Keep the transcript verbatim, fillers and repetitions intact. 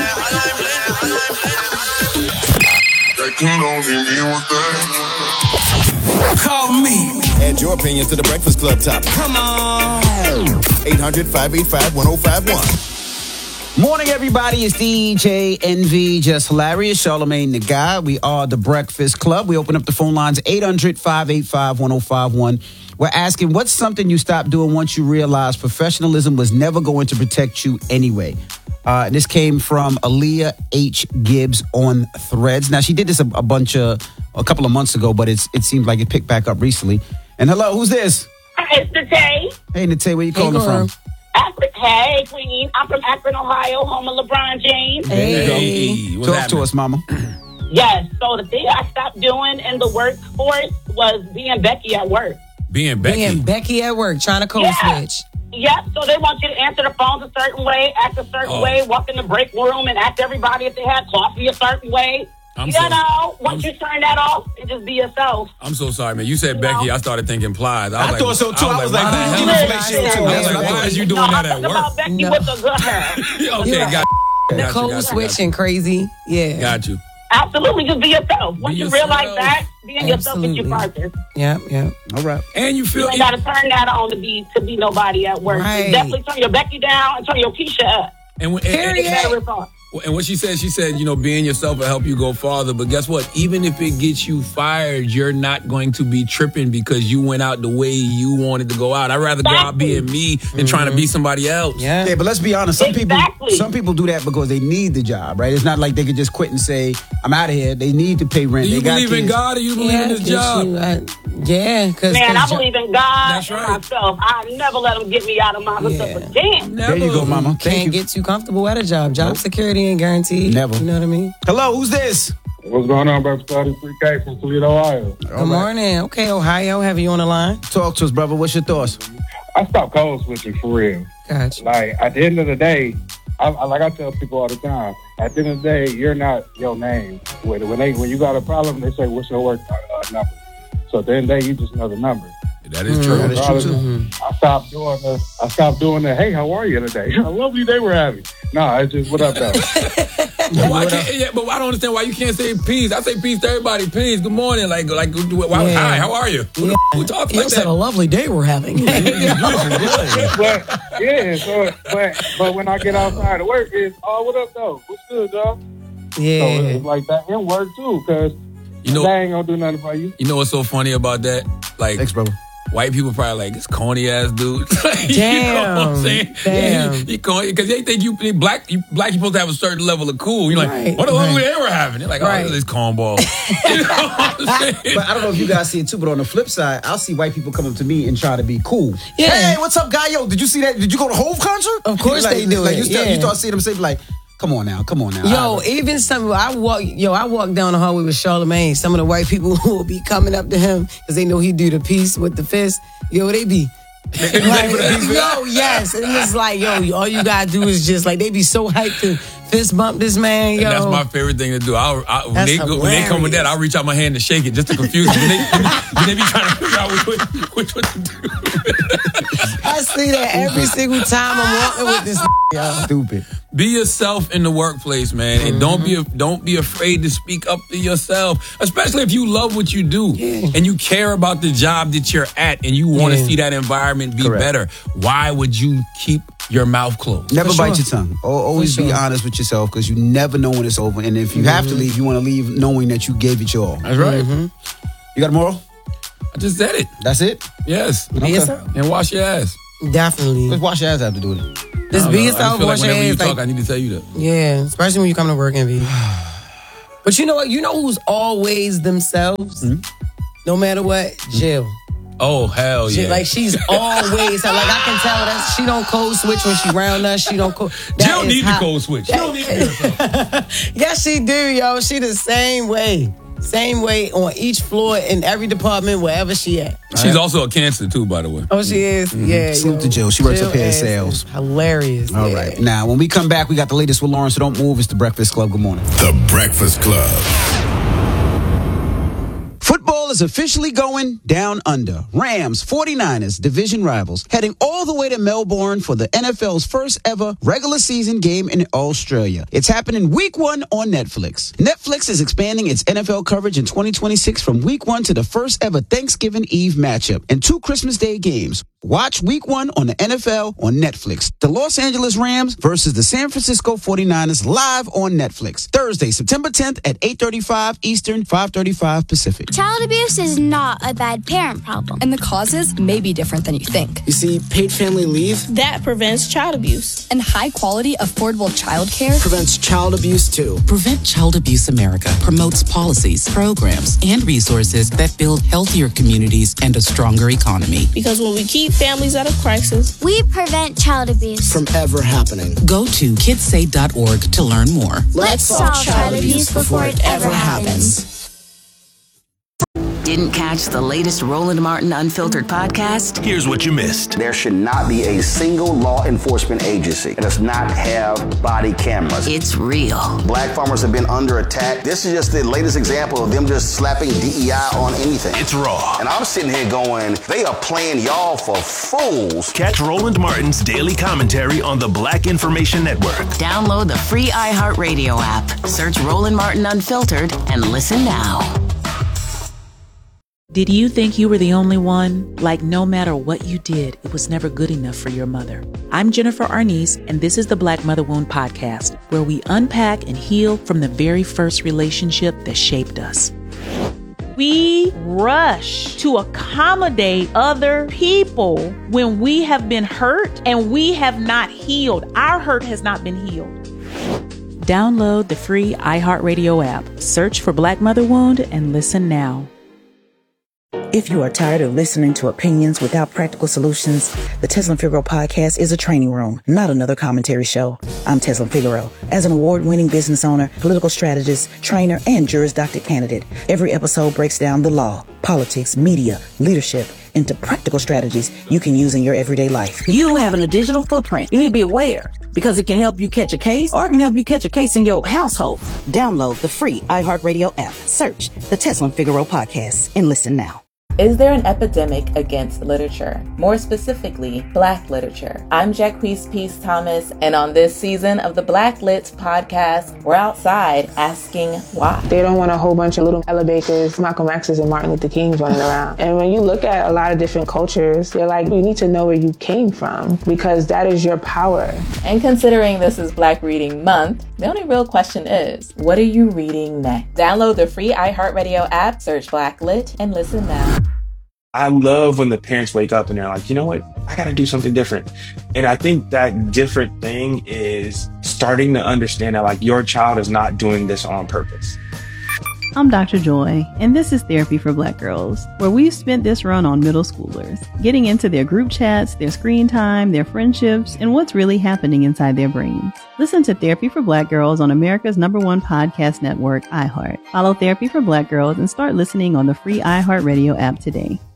Call me. Add your opinion to the Breakfast Club topic. Come on. eight hundred, five eight five, one oh five one. Morning, everybody. It's D J N V, just hilarious. Charlamagne the Guy. We are the Breakfast Club. We open up the phone lines eight hundred, five eight five, one oh five one. We're asking, what's something you stopped doing once you realized professionalism was never going to protect you anyway? Uh, and this came from Aaliyah H. Gibbs on Threads. Now, she did this a, a bunch of, a couple of months ago, but it's it seems like it picked back up recently. And hello, who's this? Hi, it's Nate. Hey, Nate, where you calling hey, from? Akron. Hey, Queen. I'm from Akron, Ohio, home of LeBron James. Hey, hey. Talk happening? to us, Mama. Yes. So the thing I stopped doing in the workforce was being Becky at work. Being Becky? Being Becky at work, trying to code yeah. switch. Yep, so they want you to answer the phones a certain way, act a certain oh. way, walk in the break room and ask everybody if they had coffee a certain way. I'm you so, know, once I'm, you turn that off, and just be yourself. I'm so sorry, man. You said you Becky, know? I started thinking Plies. I, I like, thought so, too. I was like, why the hell? I was like, why is you doing no, that at work? About Becky no. with the good hair. Okay, yeah. got you. The got code you, got switching you. crazy. Yeah. Got you. Absolutely, just be yourself. Once be you yourself. realize that, being Absolutely. yourself is your purpose. Yeah, yeah. All right. And you feel you ain't got to turn that on to be to be nobody at work. Right. Definitely turn your Becky down and turn your Keisha up. And, when, and, Period. and, and, and what she said, she said, you know, being yourself will help you go farther. But guess what? Even if it gets you fired, you're not going to be tripping because you went out the way you wanted to go out. I'd rather exactly. go out being me than mm-hmm. trying to be somebody else. Yeah. yeah, but let's be honest. Some exactly. people some people do that because they need the job, right? It's not like they could just quit and say, I'm out of here. They need to pay rent. Do you they believe got in kids. God or you believe yeah, in this job? You, uh, yeah. Cause, Man, cause I believe in God That's right. and myself. I never let them get me out of my hood Yeah. again. There you go, Mama. Thank Can't you. get too comfortable at a job. Job nope. security ain't guaranteed. Never. You know what I mean? Hello, who's this? What's going on, brother? thirty-three K from Toledo, Ohio. Good right. morning. Okay, Ohio, have you on the line? Talk to us, brother. What's your thoughts? I stopped code switching for real. Gotcha. Like, at the end of the day, I, I, like I tell people all the time, at the end of the day, you're not your name. When, when, they, when you got a problem, they say, what's your work uh, number? So at the end of the day, you just know the number. That is true. Mm, that is true, too. Mm-hmm. I stopped doing the, I stopped doing the, hey, how are you today? A lovely day we're having. No, it's just, what up, though? But, why can't, yeah, but I don't understand why you can't say peace. I say peace to everybody. Peace. Good morning. Like, like, why, yeah. hi, how are you? Yeah. We talk You like said that. a lovely day we're having. but, yeah, so, but, but when I get outside of work, it's, oh, what up, though? What's good, y'all? Yeah. So it's like that in work, too, because you know, they ain't going to do nothing for you. You know what's so funny about that? Like, thanks, brother. White people probably like, this corny ass dude. Damn. You know what I'm saying? Damn. He, he corny, because they think you black, you black, you supposed to have a certain level of cool. You're like, right. what a lovely right. day we're having. They're like, oh, right. this cornball. You know what I'm saying? But I don't know if you guys see it too, but on the flip side, I'll see white people come up to me and try to be cool. Yeah. Hey, what's up, guy? Yo, did you see that? Did you go to Hove concert? Of course like, they do like, it. You start, yeah. you start seeing them say like, come on now, come on now. Yo, even some, I walk, yo, I walk down the hallway with Charlamagne. Some of the white people who will be coming up to him because they know he do the piece with the fist. Yo, they be. Like, yo, yes. And it's like, yo, all you gotta do is just like, they be so hyped to fist bump this man, yo. And that's my favorite thing to do. I'll, I, when, That's they go, when they come with that, I'll reach out my hand to shake it just to confuse them. When they, when they be trying to figure out which, which, which what to do. I see that every single time I'm walking with this yo. Stupid. Be yourself in the workplace, man, and mm-hmm. don't be don't be afraid to speak up for yourself, especially if you love what you do yeah. and you care about the job that you're at and you want to yeah. see that environment be Correct. better. Why would you keep your mouth closed? Never For bite sure. your tongue. Always For be sure. honest with yourself because you never know when it's over. And if you have to leave, you want to leave knowing that you gave it your all. That's right. Mm-hmm. You got a moral? I just said it. That's it? Yes. Be yourself. And wash your ass. Definitely. Let's wash your ass have to do with it. Just I be know. I yourself, feel like wash your whenever you hands. talk, Like, I need to tell you that. yeah, especially when you come to work, Envy. But you know what? You know who's always themselves? Mm-hmm. No matter what? Jill. Oh, hell She, yeah. like, she's always, like, I can tell that she don't code switch when she round us. She don't code. Jill need to code switch. She don't need to be herself. Yes, she do, yo. She the same way. Same way on each floor in every department, wherever she at. She's also a Cancer, too, by the way. Oh, she is? Mm-hmm. Yeah. Salute yo. to Jill. She works Jill up here in is sales. Hilarious. All yeah. right. Now, when we come back, we got the latest with Lauren, so don't move. It's The Breakfast Club. Good morning. The Breakfast Club. Football Football is officially going down under. Rams, 49ers, division rivals, heading all the way to Melbourne for the N F L's first ever regular season game in Australia. It's happening week one on Netflix. Netflix is expanding its N F L coverage in twenty twenty-six from week one to the first ever Thanksgiving Eve matchup and two Christmas Day games. Watch week one on the N F L on Netflix. The Los Angeles Rams versus the San Francisco 49ers live on Netflix. Thursday, September tenth at eight thirty-five Eastern, five thirty-five Pacific. Child abuse is not a bad parent problem. And the causes may be different than you think. You see, paid family leave that prevents child abuse. And high quality, affordable childcare prevents child abuse too. Prevent Child Abuse America promotes policies, programs, and resources that build healthier communities and a stronger economy. Because when we keep families out of crisis, we prevent child abuse from ever happening. Go to kids say dot org to learn more. Let's, Let's solve child, child abuse before it ever happens. Didn't catch the latest Roland Martin Unfiltered podcast? Here's what you missed. There should not be a single law enforcement agency that does not have body cameras. It's real. Black farmers have been under attack. This is just the latest example of them just slapping D E I on anything. It's raw. And I'm sitting here going, they are playing y'all for fools. Catch Roland Martin's daily commentary on the Black Information Network. Download the free iHeartRadio app. Search Roland Martin Unfiltered and listen now. Did you think you were the only one? Like no matter what you did, it was never good enough for your mother. I'm Jennifer Arnice, and this is the Black Mother Wound Podcast, where we unpack and heal from the very first relationship that shaped us. We rush to accommodate other people when we have been hurt and we have not healed. Our hurt has not been healed. Download the free iHeartRadio app. Search for Black Mother Wound and listen now. If you are tired of listening to opinions without practical solutions, the Teslin Figaro podcast is a training room, not another commentary show. I'm Teslin Figaro. As an award-winning business owner, political strategist, trainer, and Juris Doctor candidate, every episode breaks down the law, politics, media, leadership, into practical strategies you can use in your everyday life. You having a digital footprint. You need to be aware because it can help you catch a case or it can help you catch a case in your household. Download the free iHeartRadio app. Search the Teslin Figaro podcast and listen now. Is there an epidemic against literature? More specifically, Black literature. I'm Jacquees Peace Thomas, and on this season of the Black Lit podcast, we're outside asking why. They don't want a whole bunch of little Ella Bakers, Malcolm X's, and Martin Luther Kings running around. And when you look at a lot of different cultures, they're like, you need to know where you came from because that is your power. And considering this is Black Reading Month, the only real question is, what are you reading next? Download the free iHeartRadio app, search Black Lit, and listen now. I love when the parents wake up and they're like, you know what, I got to do something different. And I think that different thing is starting to understand that like your child is not doing this on purpose. I'm Doctor Joy, and this is Therapy for Black Girls, where we've spent this run on middle schoolers, getting into their group chats, their screen time, their friendships, and what's really happening inside their brains. Listen to Therapy for Black Girls on America's number one podcast network, iHeart. Follow Therapy for Black Girls and start listening on the free iHeartRadio app today.